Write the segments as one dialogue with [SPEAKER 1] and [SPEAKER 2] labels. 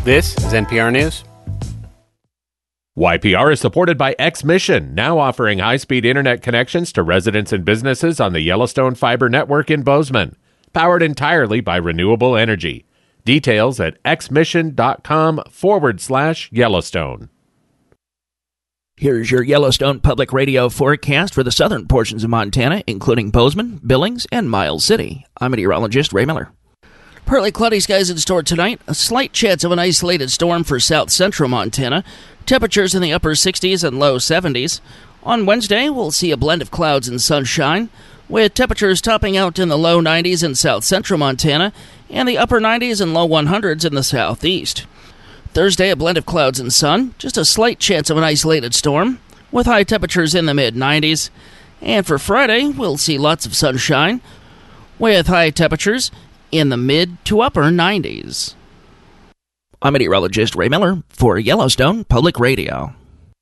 [SPEAKER 1] This is NPR News.
[SPEAKER 2] YPR is supported by X-Mission, now offering high-speed internet connections to residents and businesses on the Yellowstone Fiber Network in Bozeman, powered entirely by renewable energy. Details at xmission.com/Yellowstone.
[SPEAKER 3] Here's your Yellowstone Public Radio forecast for the southern portions of Montana, including Bozeman, Billings, and Miles City. I'm meteorologist Ray Miller. Partly cloudy skies in store tonight. A slight chance of an isolated storm for south-central Montana. Temperatures in the upper 60s and low 70s. On Wednesday, we'll see a blend of clouds and sunshine, with temperatures topping out in the low 90s in south-central Montana and the upper 90s and low 100s in the southeast. Thursday, a blend of clouds and sun. Just a slight chance of an isolated storm, with high temperatures in the mid-90s. And for Friday, we'll see lots of sunshine, with high temperatures in the mid to upper 90s. I'm meteorologist Ray Miller for Yellowstone Public Radio.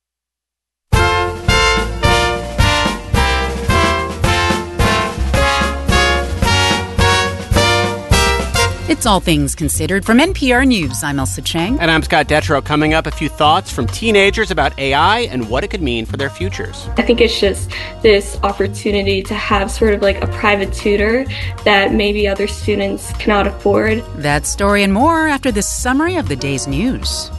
[SPEAKER 4] It's All Things Considered from NPR News. I'm Elsa Chang.
[SPEAKER 1] And I'm Scott Detrow. Coming up, a few thoughts from teenagers about AI and what it could mean for their futures.
[SPEAKER 5] I think it's just this opportunity to have sort of like a private tutor that maybe other students cannot afford.
[SPEAKER 4] That story and more after this summary of the day's news.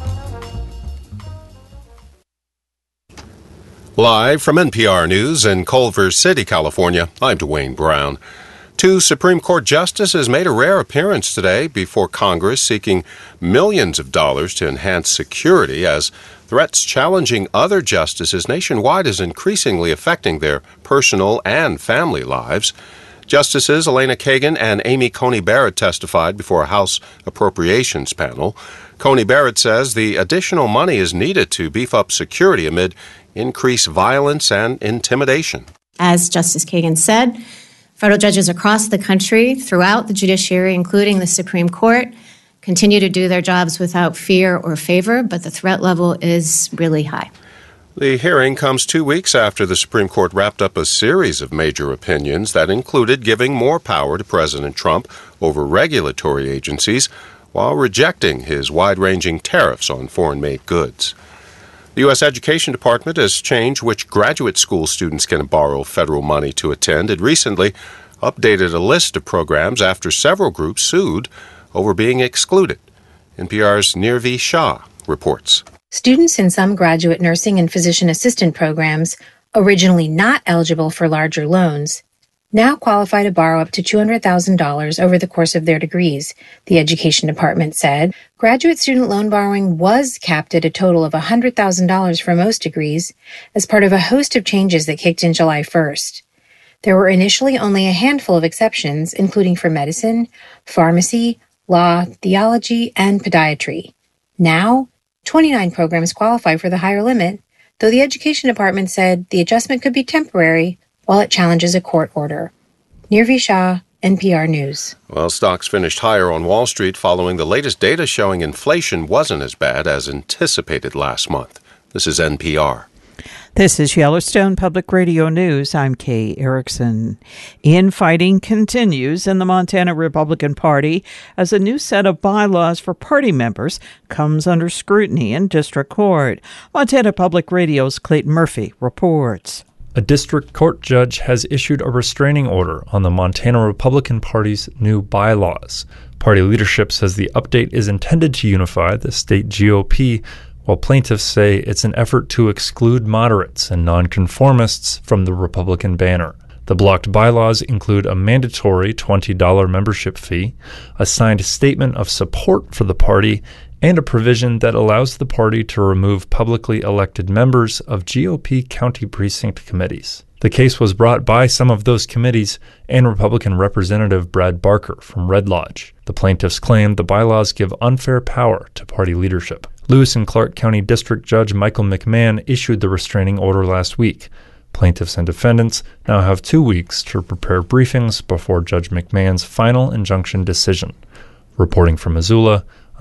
[SPEAKER 6] Live from NPR News in Culver City, California, I'm Dwayne Brown. Two Supreme Court justices made a rare appearance today before Congress, seeking millions of dollars to enhance security as threats challenging other justices nationwide is increasingly affecting their personal and family lives. Justices Elena Kagan and Amy Coney Barrett testified before a House Appropriations panel. Coney Barrett says the additional money is needed to beef up security amid increased violence and intimidation.
[SPEAKER 7] As Justice Kagan said, federal judges across the country, throughout the judiciary, including the Supreme Court, continue to do their jobs without fear or favor, but the threat level is really high.
[SPEAKER 6] The hearing comes 2 weeks after the Supreme Court wrapped up a series of major opinions that included giving more power to President Trump over regulatory agencies while rejecting his wide-ranging tariffs on foreign-made goods. The U.S. Education Department has changed which graduate school students can borrow federal money to attend. It recently updated a list of programs after several groups sued over being excluded. NPR's Nirvi Shah reports.
[SPEAKER 8] Students in some graduate nursing and physician assistant programs, originally not eligible for larger loans, now qualify to borrow up to $200,000 over the course of their degrees, the Education Department said. Graduate student loan borrowing was capped at a total of $100,000 for most degrees as part of a host of changes that kicked in July 1st. There were initially only a handful of exceptions, including for medicine, pharmacy, law, theology, and podiatry. Now, 29 programs qualify for the higher limit, though the Education Department said the adjustment could be temporary while it challenges a court order. Nirvi Shah, NPR News.
[SPEAKER 6] Well, stocks finished higher on Wall Street following the latest data showing inflation wasn't as bad as anticipated last month. This is NPR.
[SPEAKER 9] This is Yellowstone Public Radio News. I'm Kay Erickson. Infighting continues in the Montana Republican Party as a new set of bylaws for party members comes under scrutiny in district court. Montana Public Radio's Clayton Murphy reports.
[SPEAKER 10] A district court judge has issued a restraining order on the Montana Republican Party's new bylaws. Party leadership says the update is intended to unify the state GOP, while plaintiffs say it's an effort to exclude moderates and nonconformists from the Republican banner. The blocked bylaws include a mandatory $20 membership fee, a signed statement of support for the party, and a provision that allows the party to remove publicly elected members of GOP county precinct committees. The case was brought by some of those committees and Republican Representative Brad Barker from Red Lodge. The plaintiffs claim the bylaws give unfair power to party leadership. Lewis and Clark County District Judge Michael McMahon issued the restraining order last week. Plaintiffs and defendants now have 2 weeks to prepare briefings before Judge McMahon's final injunction decision. Reporting from Missoula,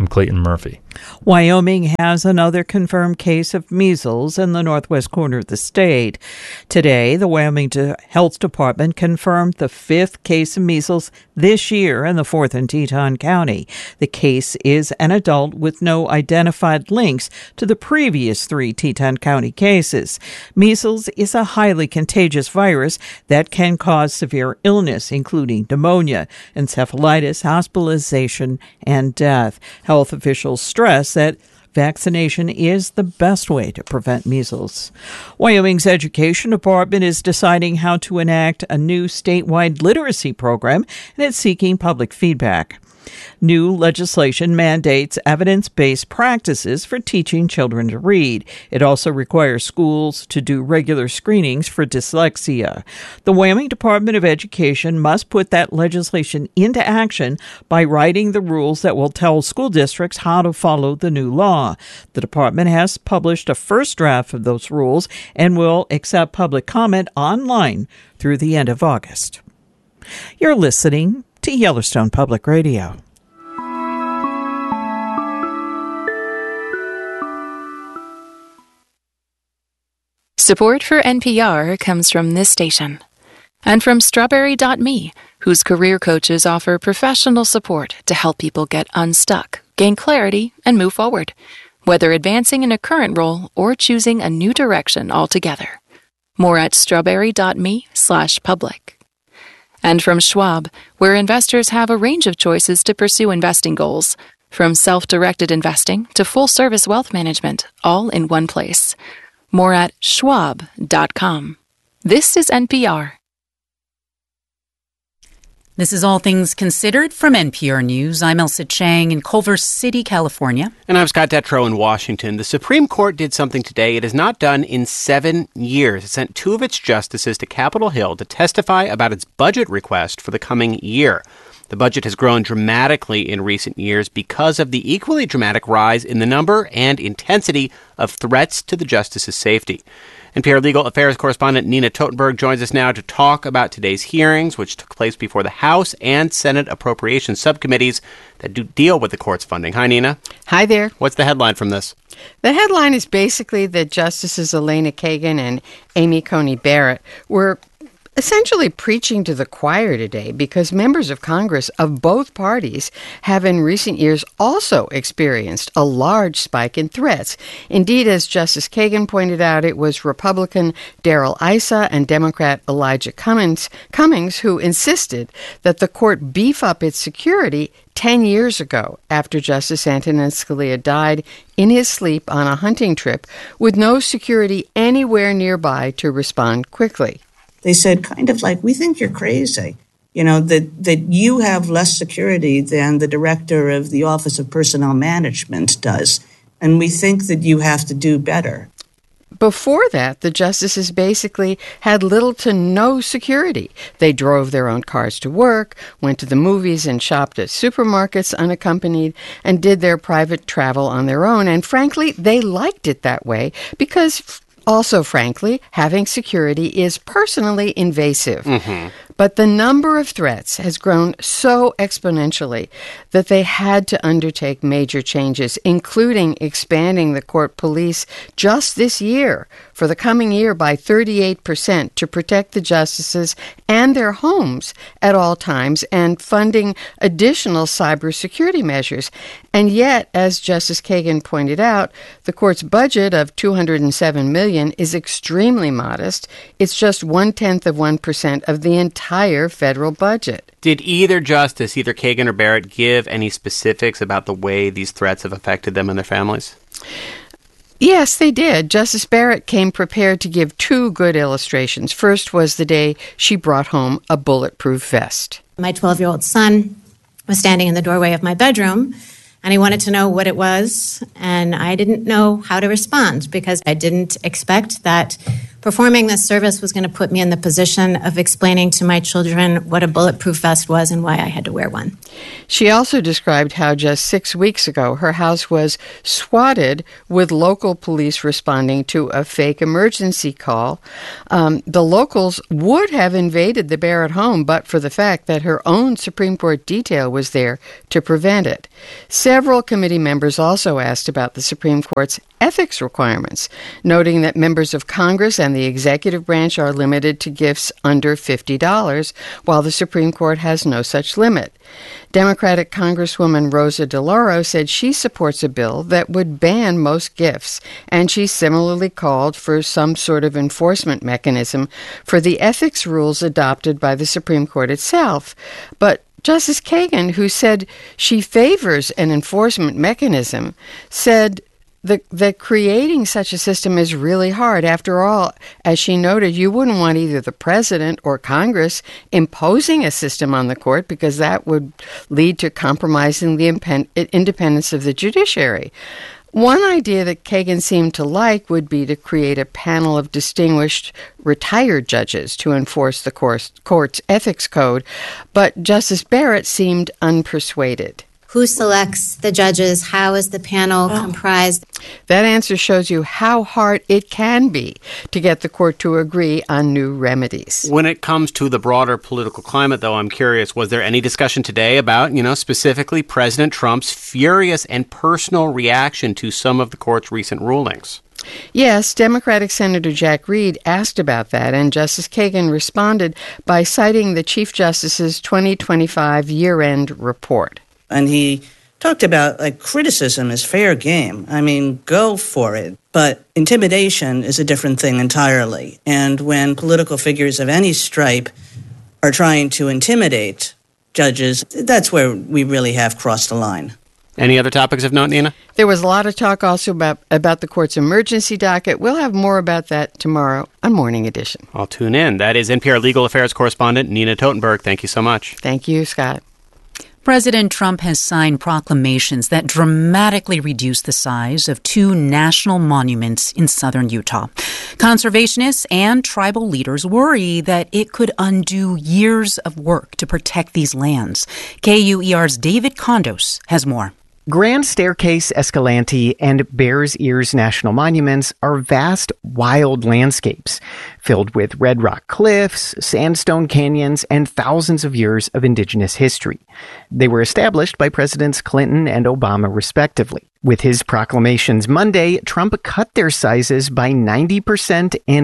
[SPEAKER 10] I'm Clayton Murphy.
[SPEAKER 9] Wyoming has another confirmed case of measles in the northwest corner of the state. Today, the Wyoming Health Department confirmed the 5th case of measles this year in the 4th in Teton County. The case is an adult with no identified links to the previous 3 Teton County cases. Measles is a highly contagious virus that can cause severe illness, including pneumonia, encephalitis, hospitalization, and death. Health officials stress that vaccination is the best way to prevent measles. Wyoming's Education Department is deciding how to enact a new statewide literacy program, and it's seeking public feedback. New legislation mandates evidence-based practices for teaching children to read. It also requires schools to do regular screenings for dyslexia. The Wyoming Department of Education must put that legislation into action by writing the rules that will tell school districts how to follow the new law. The department has published a first draft of those rules and will accept public comment online through the end of August. You're listening to Yellowstone Public Radio.
[SPEAKER 11] Support for NPR comes from this station and from Strawberry.me, whose career coaches offer professional support to help people get unstuck, gain clarity, and move forward, whether advancing in a current role or choosing a new direction altogether. More at strawberry.me/public. And from Schwab, where investors have a range of choices to pursue investing goals, from self-directed investing to full-service wealth management, all in one place. More at schwab.com. This is NPR.
[SPEAKER 4] This is All Things Considered from NPR News. I'm Elsa Chang in Culver City, California.
[SPEAKER 1] And I'm Scott Detrow in Washington. The Supreme Court did something today it has not done in 7 years. It sent 2 of its justices to Capitol Hill to testify about its budget request for the coming year. The budget has grown dramatically in recent years because of the equally dramatic rise in the number and intensity of threats to the justices' safety. NPR Legal Affairs correspondent Nina Totenberg joins us now to talk about today's hearings, which took place before the House and Senate Appropriations Subcommittees that do deal with the court's funding. Hi, Nina.
[SPEAKER 12] Hi there.
[SPEAKER 1] What's the headline from this?
[SPEAKER 12] The headline is basically that Justices Elena Kagan and Amy Coney Barrett were essentially preaching to the choir today because members of Congress of both parties have in recent years also experienced a large spike in threats. Indeed, as Justice Kagan pointed out, it was Republican Darrell Issa and Democrat Elijah Cummings who insisted that the court beef up its security 10 years ago after Justice Antonin Scalia died in his sleep on a hunting trip with no security anywhere nearby to respond quickly.
[SPEAKER 13] They said kind of like, we think you're crazy, that you have less security than the director of the Office of Personnel Management does, and we think that you have to do better.
[SPEAKER 12] Before that, the justices basically had little to no security. They drove their own cars to work, went to the movies and shopped at supermarkets unaccompanied, and did their private travel on their own. And frankly, they liked it that way because also, frankly, having security is personally invasive. Mm-hmm. But the number of threats has grown so exponentially that they had to undertake major changes, including expanding the court police just this year for the coming year by 38% to protect the justices and their homes at all times and funding additional cybersecurity measures. And yet, as Justice Kagan pointed out, the court's budget of $207 million is extremely modest. It's just 0.1% of the entire federal budget.
[SPEAKER 1] Did either justice, either Kagan or Barrett, give any specifics about the way these threats have affected them and their families?
[SPEAKER 12] Yes, they did. Justice Barrett came prepared to give 2 good illustrations. First was the day she brought home a bulletproof vest.
[SPEAKER 7] My 12-year-old son was standing in the doorway of my bedroom, and he wanted to know what it was, and I didn't know how to respond because I didn't expect that Performing this service was going to put me in the position of explaining to my children what a bulletproof vest was and why I had to wear one.
[SPEAKER 12] She also described how just 6 weeks ago her house was swatted with local police responding to a fake emergency call. The locals would have invaded the Barrett home but for the fact that her own Supreme Court detail was there to prevent it. Several committee members also asked about the Supreme Court's ethics requirements, noting that members of Congress and the executive branch are limited to gifts under $50, while the Supreme Court has no such limit. Democratic Congresswoman Rosa DeLauro said she supports a bill that would ban most gifts, and she similarly called for some sort of enforcement mechanism for the ethics rules adopted by the Supreme Court itself. But Justice Kagan, who said she favors an enforcement mechanism, said that creating such a system is really hard. After all, as she noted, you wouldn't want either the president or Congress imposing a system on the court because that would lead to compromising the independence of the judiciary. One idea that Kagan seemed to like would be to create a panel of distinguished retired judges to enforce the court's ethics code, but Justice Barrett seemed unpersuaded.
[SPEAKER 7] Who selects the judges? How is the panel comprised?
[SPEAKER 12] That answer shows you how hard it can be to get the court to agree on new remedies.
[SPEAKER 1] When it comes to the broader political climate, though, I'm curious, was there any discussion today about, specifically President Trump's furious and personal reaction to some of the court's recent rulings?
[SPEAKER 12] Yes, Democratic Senator Jack Reed asked about that, and Justice Kagan responded by citing the Chief Justice's 2025 year-end report.
[SPEAKER 13] And he talked about, criticism is fair game. I mean, go for it. But intimidation is a different thing entirely. And when political figures of any stripe are trying to intimidate judges, that's where we really have crossed the line.
[SPEAKER 1] Any other topics of note, Nina?
[SPEAKER 12] There was a lot of talk also about the court's emergency docket. We'll have more about that tomorrow on Morning Edition.
[SPEAKER 1] I'll tune in. That is NPR Legal Affairs correspondent Nina Totenberg. Thank you so much.
[SPEAKER 12] Thank you, Scott.
[SPEAKER 4] President Trump has signed proclamations that dramatically reduce the size of two national monuments in southern Utah. Conservationists and tribal leaders worry that it could undo years of work to protect these lands. KUER's David Condos has more.
[SPEAKER 14] Grand Staircase, Escalante, and Bears Ears National Monuments are vast, wild landscapes filled with red rock cliffs, sandstone canyons, and thousands of years of indigenous history. They were established by Presidents Clinton and Obama, respectively. With his proclamations Monday, Trump cut their sizes by 90% and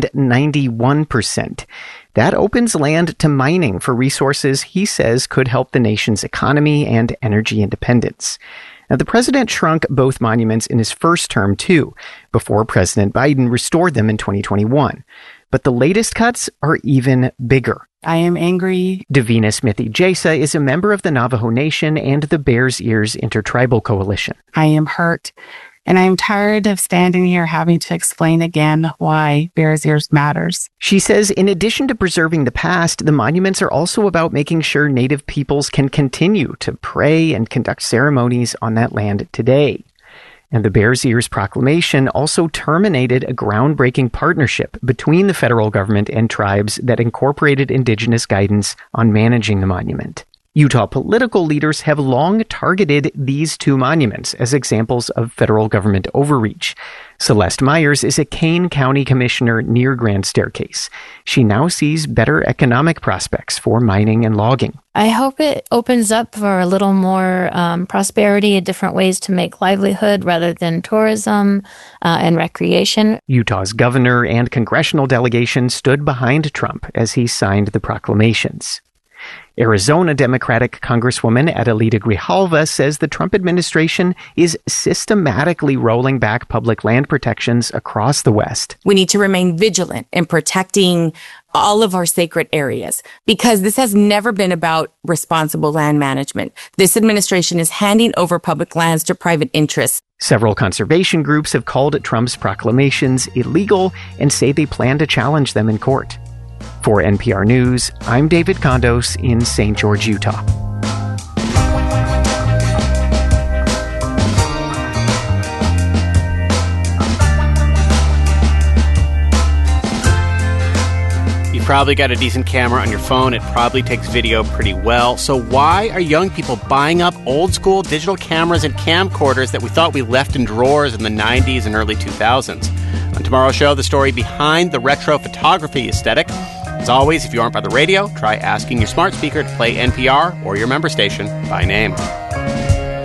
[SPEAKER 14] 91%. That opens land to mining for resources he says could help the nation's economy and energy independence. Now, the president shrunk both monuments in his first term, too, before President Biden restored them in 2021. But the latest cuts are even bigger.
[SPEAKER 15] I am angry.
[SPEAKER 14] Davina Smithy Jasa is a member of the Navajo Nation and the Bears Ears Intertribal Coalition.
[SPEAKER 15] I am hurt, and I am tired of standing here having to explain again why Bears Ears matters.
[SPEAKER 14] She says in addition to preserving the past, the monuments are also about making sure Native peoples can continue to pray and conduct ceremonies on that land today. And the Bears Ears proclamation also terminated a groundbreaking partnership between the federal government and tribes that incorporated indigenous guidance on managing the monument. Utah political leaders have long targeted these two monuments as examples of federal government overreach. Celeste Myers is a Kane County commissioner near Grand Staircase. She now sees better economic prospects for mining and logging.
[SPEAKER 16] I hope it opens up for a little more prosperity and different ways to make livelihood rather than tourism and recreation.
[SPEAKER 14] Utah's governor and congressional delegation stood behind Trump as he signed the proclamations. Arizona Democratic Congresswoman Adelita Grijalva says the Trump administration is systematically rolling back public land protections across the West.
[SPEAKER 17] We need to remain vigilant in protecting all of our sacred areas because this has never been about responsible land management. This administration is handing over public lands to private interests.
[SPEAKER 14] Several conservation groups have called Trump's proclamations illegal and say they plan to challenge them in court. For NPR News, I'm David Condos in St. George, Utah.
[SPEAKER 1] You probably got a decent camera on your phone. It probably takes video pretty well. So why are young people buying up old school digital cameras and camcorders that we thought we left in drawers in the 90s and early 2000s? On tomorrow's show, the story behind the retro photography aesthetic. As always, if you aren't by the radio, try asking your smart speaker to play NPR or your member station by name.